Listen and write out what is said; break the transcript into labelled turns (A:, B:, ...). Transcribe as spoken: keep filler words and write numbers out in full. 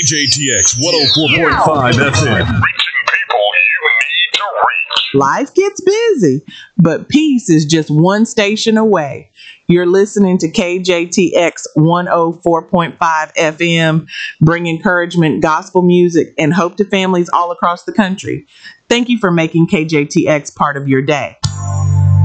A: J T X one oh four point five F M.
B: Reaching people you need to reach.
C: Life gets busy, but peace is just one station away. You're listening to K J T X one oh four point five F M, bring encouragement, gospel music, and hope to families all across the country. Thank you for making K J T X part of your day.